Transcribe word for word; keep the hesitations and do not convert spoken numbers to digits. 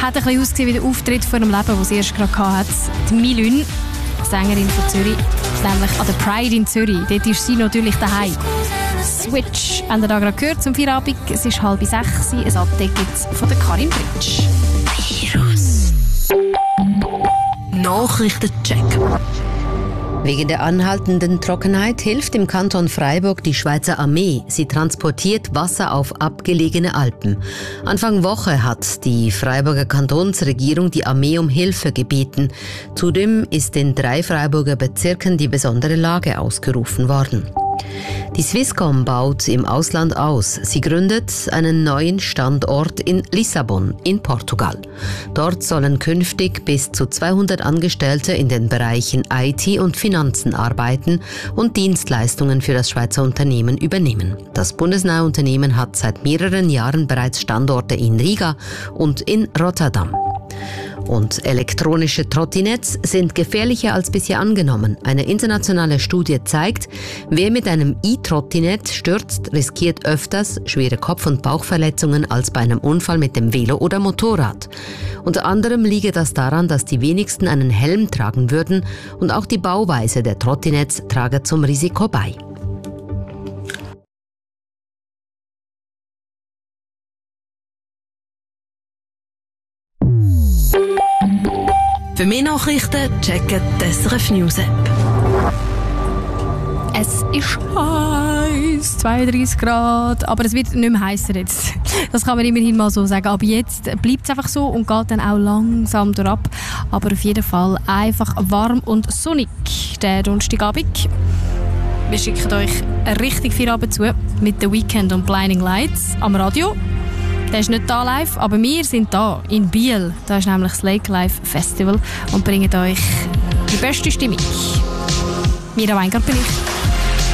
hat ein bisschen ausgesehen wie der Auftritt von einem Leben, den sie erst gerade hatte. Die Milün, Sängerin von Zürich, nämlich an der Pride in Zürich. Dort ist sie natürlich daheim. Switch haben wir da gerade gehört zum Feierabend. Es ist halb sechs, ein Update von der Karin Britsch. Virus. Nachrichtencheck. Wegen der anhaltenden Trockenheit hilft im Kanton Freiburg die Schweizer Armee. Sie transportiert Wasser auf abgelegene Alpen. Anfang Woche hat die Freiburger Kantonsregierung die Armee um Hilfe gebeten. Zudem ist in drei Freiburger Bezirken die besondere Lage ausgerufen worden. Die Swisscom baut im Ausland aus. Sie gründet einen neuen Standort in Lissabon in Portugal. Dort sollen künftig bis zu zweihundert Angestellte in den Bereichen I T und Finanzen arbeiten und Dienstleistungen für das Schweizer Unternehmen übernehmen. Das bundesnahe Unternehmen hat seit mehreren Jahren bereits Standorte in Riga und in Rotterdam. Und elektronische Trottinetts sind gefährlicher als bisher angenommen. Eine internationale Studie zeigt, wer mit einem E-Trottinett stürzt, riskiert öfters schwere Kopf- und Bauchverletzungen als bei einem Unfall mit dem Velo oder Motorrad. Unter anderem liege das daran, dass die wenigsten einen Helm tragen würden und auch die Bauweise der Trottinetts trage zum Risiko bei. Für mehr Nachrichten checken die S R F News App. Es ist heiß, zweiunddreissig Grad, aber es wird nicht mehr heißer jetzt. Das kann man immerhin mal so sagen. Aber jetzt bleibt es einfach so und geht dann auch langsam durchab. Aber auf jeden Fall einfach warm und sonnig, der Donnerstagabend. Wir schicken euch richtig viel Abend zu mit The Weeknd und Blinding Lights am Radio. Der ist nicht da live, aber wir sind da in Biel. Da ist nämlich das Lake Life Festival und bringen euch die beste Stimmung. Mira Weingart bin ich.